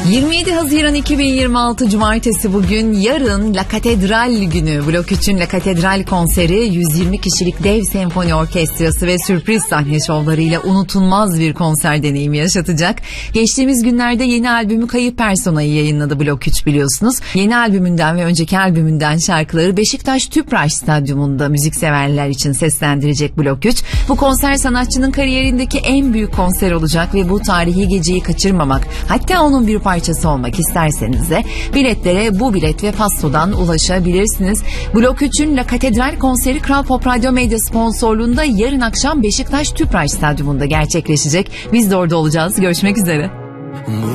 27 Haziran 2026 Cumartesi bugün. Yarın La Katedral günü. Blok 3'ün La Katedral konseri 120 kişilik dev senfoni orkestrası ve sürpriz sahne şovlarıyla unutulmaz bir konser deneyimi yaşatacak. Geçtiğimiz günlerde yeni albümü Kayıp Persona'yı yayınladı Blok 3 biliyorsunuz. Yeni albümünden ve önceki albümünden şarkıları Beşiktaş Tüpraş Stadyumunda müzikseverler için seslendirecek Blok 3. Bu konser sanatçının kariyerindeki en büyük konser olacak ve bu tarihi geceyi kaçırmamak, hatta onun bir parçası olmak isterseniz de biletlere bu bilet ve Fasto'dan ulaşabilirsiniz. Blok 3'ün La Katedral konseri Kral Pop Radyo Medya sponsorluğunda yarın akşam Beşiktaş Tüpraş Stadyumunda gerçekleşecek. Biz de orada olacağız. Görüşmek üzere.